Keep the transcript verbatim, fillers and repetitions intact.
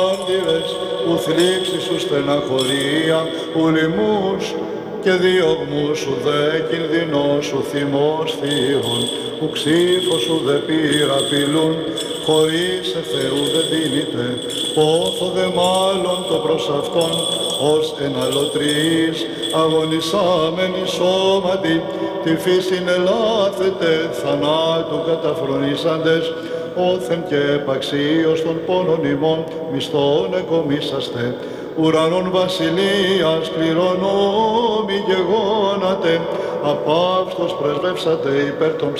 Μάρτυρες, που θλίψη σου στεναχωρία, που λοιμούς και διωγμούς σου δε κινδυνός σου θυμός θείων, που ξύφος σου δε πήρα πυλούν, χωρίς Θεού δε δίνεται, πόθο δε μάλλον το προς αυτόν, ως εναλλοτρείς αγωνισάμενοι σώματι, τη φύσιν ελάθετε θανάτου καταφρονήσαντες, όθεν και επαξίως των πόνων ημών μισθών εκομίσαστε, ουρανών βασιλείας κληρονόμοι γεγόνατε, απαύστος πρεσβεύσατε υπέρ των